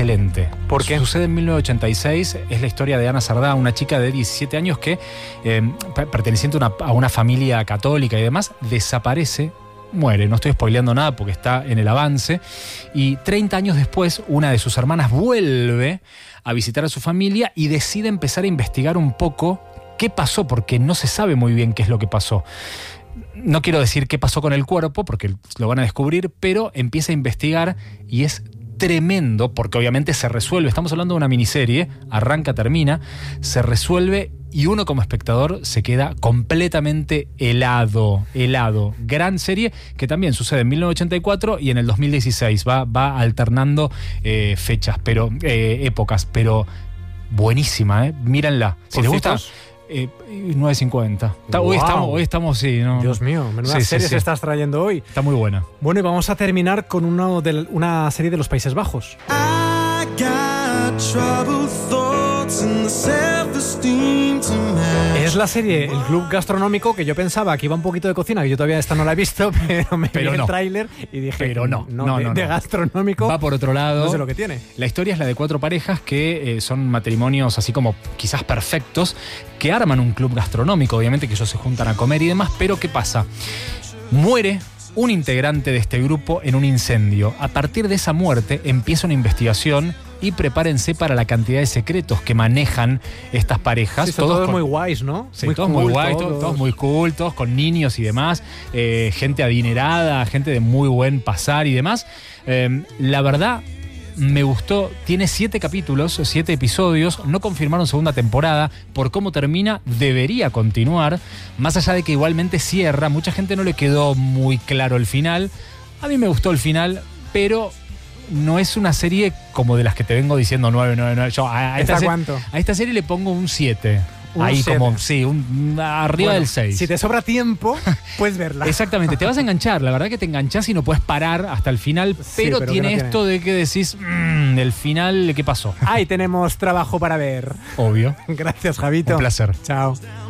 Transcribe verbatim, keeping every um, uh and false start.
excelente. ¿Por qué? Sucede en mil novecientos ochenta y seis, es la historia de Ana Sardá, una chica de diecisiete años que, eh, perteneciente a una, a una familia católica y demás, desaparece, muere, no estoy spoileando nada porque está en el avance, y treinta años después una de sus hermanas vuelve a visitar a su familia y decide empezar a investigar un poco qué pasó, porque no se sabe muy bien qué es lo que pasó. No quiero decir qué pasó con el cuerpo, porque lo van a descubrir, pero empieza a investigar y es tremendo, porque obviamente se resuelve. Estamos hablando de una miniserie, arranca, termina, se resuelve y uno como espectador se queda completamente helado, helado. Gran serie que también sucede en mil novecientos ochenta y cuatro y en el dos mil dieciséis. Va, va alternando eh, fechas, pero eh, épocas, pero buenísima, ¿eh? Mírenla. Si les gusta... Eh, nueve cincuenta. Wow. Hoy estamos, hoy estamos, sí. No, Dios mío, menudas sí, series sí, sí. estás trayendo hoy. Está muy buena. Bueno, y vamos a terminar con uno de, una serie de los Países Bajos. I got troubled thoughts and the self-esteem to match. Es la serie El Club Gastronómico, que yo pensaba que iba un poquito de cocina, que yo todavía esta no la he visto, pero me Pero vi no. el tráiler y dije, Pero no, no, no, de, no, de no. gastronómico. Va por otro lado. No sé lo que tiene. La historia es la de cuatro parejas que eh, son matrimonios así como quizás perfectos, que arman un club gastronómico, obviamente que ellos se juntan a comer y demás, pero ¿qué pasa? Muere un integrante de este grupo en un incendio. A partir de esa muerte empieza una investigación y prepárense para la cantidad de secretos que manejan estas parejas. Sí, son todos todos con- muy guays, ¿no? Sí, todos muy cool, guays, todos, todos muy cool, todos con niños y demás, eh, gente adinerada, gente de muy buen pasar y demás. Eh, la verdad, me gustó. Tiene siete capítulos, siete episodios. No confirmaron segunda temporada. Por cómo termina, debería continuar. Más allá de que igualmente cierra. Mucha gente no le quedó muy claro el final. A mí me gustó el final, pero no es una serie como de las que te vengo diciendo nueve, nueve, nueve. Yo a, a, esta ¿Esta se- cuánto? a esta serie le pongo un siete. Un Ahí siete. como, sí, un, arriba Bueno, del seis. Si te sobra tiempo, puedes verla. Exactamente, te vas a enganchar, la verdad que te enganchás y no puedes parar hasta el final, Sí, pero, pero tiene que no esto de que decís, mmm, el final, ¿qué pasó? Ahí tenemos trabajo para ver. Obvio. Gracias, Javito. Un placer. Chao.